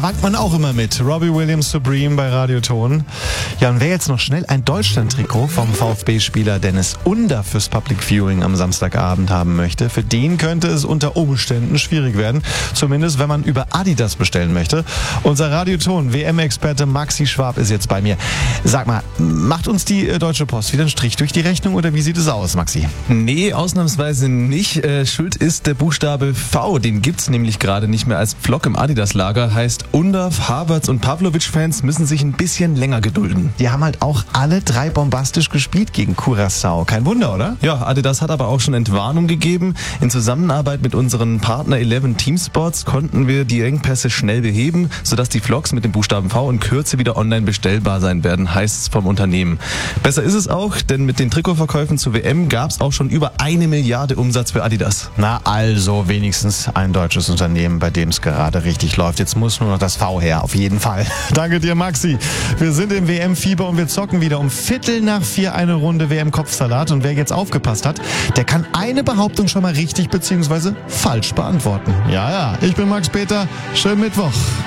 Da wankt man auch immer mit. Robbie Williams Supreme bei Radioton. Ja, und wer jetzt noch schnell ein Deutschland-Trikot vom VfB-Spieler Dennis Under fürs Public Viewing am Samstagabend haben möchte, für den könnte es unter Umständen schwierig werden. Zumindest, wenn man über Adidas bestellen möchte. Unser Radioton WM-Experte Maxi Schwab ist jetzt bei mir. Sag mal, macht uns die Deutsche Post wieder einen Strich durch die Rechnung oder wie sieht es aus, Maxi? Nee, ausnahmsweise nicht. Schuld ist der Buchstabe V. Den gibt's nämlich gerade nicht mehr als Pflock im Adidas-Lager. Heißt, Undav, Havertz und Pavlovic-Fans müssen sich ein bisschen länger gedulden. Die haben halt auch alle 3 bombastisch gespielt gegen Curaçao. Kein Wunder, oder? Ja, Adidas hat aber auch schon Entwarnung gegeben. In Zusammenarbeit mit unseren Partner 11 Teamsports konnten wir die Engpässe schnell beheben, sodass die Vlogs mit dem Buchstaben V in Kürze wieder online bestellbar sein werden, heißt es vom Unternehmen. Besser ist es auch, denn mit den Trikotverkäufen zur WM gab's auch schon über 1 Milliarde Umsatz für Adidas. Na also wenigstens ein deutsches Unternehmen, bei dem es gerade richtig läuft. Jetzt muss nur noch das V her, auf jeden Fall. Danke dir, Maxi. Wir sind im WM-Fieber und wir zocken wieder um 3:45 eine Runde WM-Kopfsalat. Und wer jetzt aufgepasst hat, der kann eine Behauptung schon mal richtig bzw. falsch beantworten. Ja, ich bin Max Peter. Schönen Mittwoch.